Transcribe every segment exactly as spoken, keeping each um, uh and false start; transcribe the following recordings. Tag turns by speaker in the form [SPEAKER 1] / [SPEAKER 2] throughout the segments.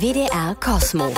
[SPEAKER 1] W D R Cosmo.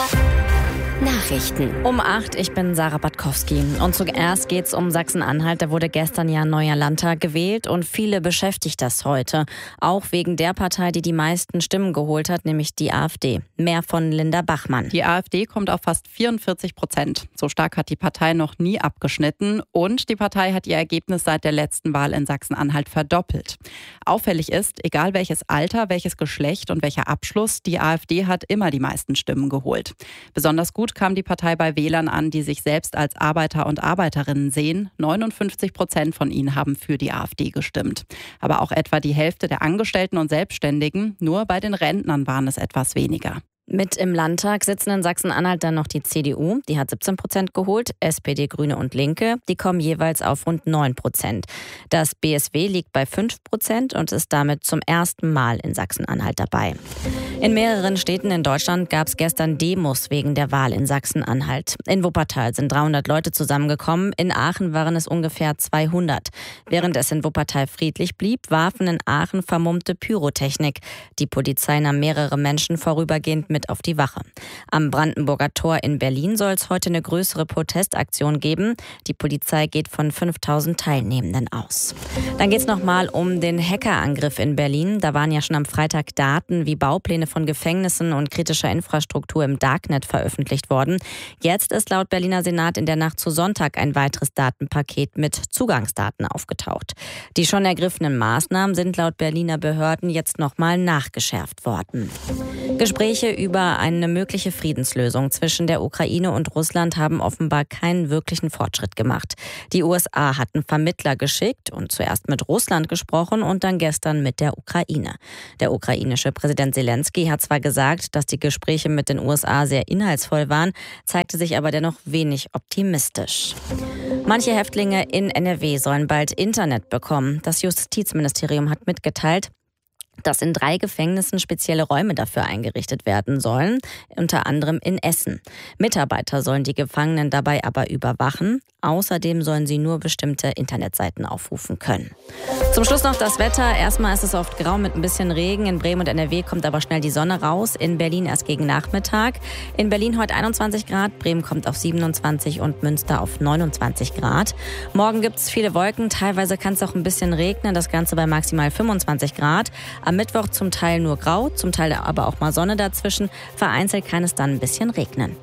[SPEAKER 1] Nachrichten.
[SPEAKER 2] Um acht, ich bin Sarah Batkowski. Und zuerst geht's um Sachsen-Anhalt. Da wurde gestern ja ein neuer Landtag gewählt und viele beschäftigt das heute. Auch wegen der Partei, die die meisten Stimmen geholt hat, nämlich die AfD. Mehr von Linda Bachmann.
[SPEAKER 3] Die AfD kommt auf fast vierundvierzig Prozent. So stark hat die Partei noch nie abgeschnitten. Und die Partei hat ihr Ergebnis seit der letzten Wahl in Sachsen-Anhalt verdoppelt. Auffällig ist, egal welches Alter, welches Geschlecht und welcher Abschluss, die AfD hat immer die meisten Stimmen geholt. Besonders gut kam die Partei bei Wählern an, die sich selbst als Arbeiter und Arbeiterinnen sehen. neunundfünfzig Prozent von ihnen haben für die AfD gestimmt. Aber auch etwa die Hälfte der Angestellten und Selbstständigen. Nur bei den Rentnern waren es etwas weniger.
[SPEAKER 2] Mit im Landtag sitzen in Sachsen-Anhalt dann noch die C D U, die hat siebzehn Prozent geholt, S P D, Grüne und Linke, die kommen jeweils auf rund neun Prozent. Das B S W liegt bei fünf Prozent und ist damit zum ersten Mal in Sachsen-Anhalt dabei. In mehreren Städten in Deutschland gab es gestern Demos wegen der Wahl in Sachsen-Anhalt. In Wuppertal sind dreihundert Leute zusammengekommen, in Aachen waren es ungefähr zweihundert. Während es in Wuppertal friedlich blieb, warfen in Aachen vermummte Pyrotechnik. Die Polizei nahm mehrere Menschen vorübergehend mit auf die Wache. Am Brandenburger Tor in Berlin soll es heute eine größere Protestaktion geben. Die Polizei geht von fünftausend Teilnehmenden aus. Dann geht es nochmal um den Hackerangriff in Berlin. Da waren ja schon am Freitag Daten wie Baupläne von Gefängnissen und kritischer Infrastruktur im Darknet veröffentlicht worden. Jetzt ist laut Berliner Senat in der Nacht zu Sonntag ein weiteres Datenpaket mit Zugangsdaten aufgetaucht. Die schon ergriffenen Maßnahmen sind laut Berliner Behörden jetzt nochmal nachgeschärft worden. Gespräche über eine mögliche Friedenslösung zwischen der Ukraine und Russland haben offenbar keinen wirklichen Fortschritt gemacht. Die U S A hatten Vermittler geschickt und zuerst mit Russland gesprochen und dann gestern mit der Ukraine. Der ukrainische Präsident Zelensky hat zwar gesagt, dass die Gespräche mit den U S A sehr inhaltsvoll waren, zeigte sich aber dennoch wenig optimistisch. Manche Häftlinge in N R W sollen bald Internet bekommen. Das Justizministerium hat mitgeteilt, dass in drei Gefängnissen spezielle Räume dafür eingerichtet werden sollen, unter anderem in Essen. Mitarbeiter sollen die Gefangenen dabei aber überwachen. Außerdem sollen sie nur bestimmte Internetseiten aufrufen können. Zum Schluss noch das Wetter. Erstmal ist es oft grau mit ein bisschen Regen. In Bremen und N R W kommt aber schnell die Sonne raus. In Berlin erst gegen Nachmittag. In Berlin heute einundzwanzig Grad, Bremen kommt auf siebenundzwanzig und Münster auf neunundzwanzig Grad. Morgen gibt es viele Wolken, teilweise kann es auch ein bisschen regnen. Das Ganze bei maximal fünfundzwanzig Grad. Am Mittwoch zum Teil nur grau, zum Teil aber auch mal Sonne dazwischen. Vereinzelt kann es dann ein bisschen regnen.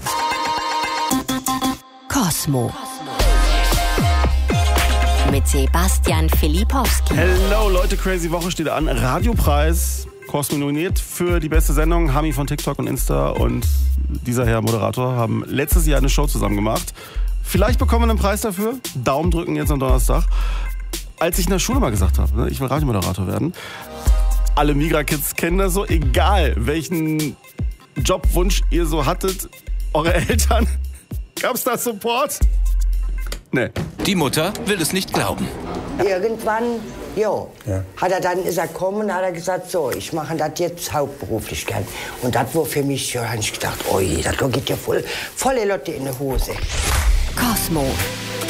[SPEAKER 1] Cosmo. Mit Sebastian Filipowski.
[SPEAKER 4] Hello Leute, crazy Woche steht an. Radiopreis, Cosmo nominiert für die beste Sendung. Hami von TikTok und Insta und dieser Herr Moderator haben letztes Jahr eine Show zusammen gemacht. Vielleicht bekommen wir einen Preis dafür. Daumen drücken jetzt am Donnerstag. Als ich in der Schule mal gesagt habe, ich will Radiomoderator werden, alle Migra-Kids kennen das so, egal welchen Jobwunsch ihr so hattet, eure Eltern, gab's da Support? Nee.
[SPEAKER 5] Die Mutter will es nicht glauben.
[SPEAKER 6] Irgendwann, jo, ja. hat er dann, ist er gekommen und hat er gesagt, so, ich mache das jetzt hauptberuflich gern. Und das war für mich, ja, habe ich gedacht, oi, das geht ja voll, volle Lotte in der Hose.
[SPEAKER 1] Cosmo.